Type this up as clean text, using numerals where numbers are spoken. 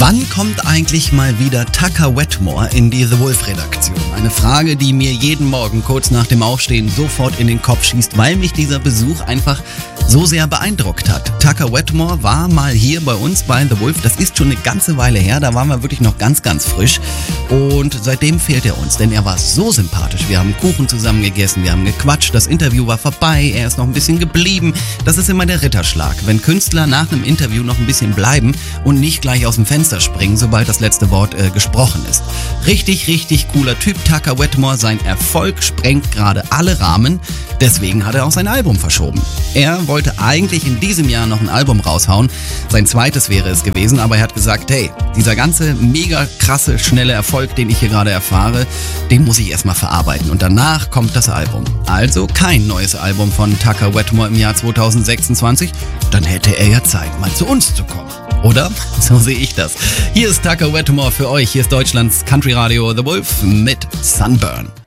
Wann kommt eigentlich mal wieder Tucker Wetmore in die The Wolf-Redaktion? Eine Frage, die mir jeden Morgen kurz nach dem Aufstehen sofort in den Kopf schießt, weil mich dieser Besuch einfach so sehr beeindruckt hat. Tucker Wetmore war mal hier bei uns bei The Wolf. Das ist schon eine ganze Weile her, da waren wir wirklich noch ganz, ganz frisch. Und seitdem fehlt er uns, denn er war so sympathisch. Wir haben Kuchen zusammen gegessen, wir haben gequatscht, das Interview war vorbei, er ist noch ein bisschen geblieben. Das ist immer der Ritterschlag, wenn Künstler nach einem Interview noch ein bisschen bleiben und nicht gleich aus dem Fenster springen, sobald das letzte Wort gesprochen ist. Richtig, richtig cooler Typ, Tucker Wetmore. Sein Erfolg sprengt gerade alle Rahmen. Deswegen hat er auch sein Album verschoben. Er wollte eigentlich in diesem Jahr noch ein Album raushauen. Sein zweites wäre es gewesen, aber er hat gesagt, hey, dieser ganze mega krasse, schnelle Erfolg, den ich hier gerade erfahre, den muss ich erstmal verarbeiten. Und danach kommt das Album. Also kein neues Album von Tucker Wetmore im Jahr 2026. Dann hätte er ja Zeit, mal zu uns zu kommen. Oder? So sehe ich das. Hier ist Tucker Wetmore für euch. Hier ist Deutschlands Country Radio The Wolf mit Sunburn.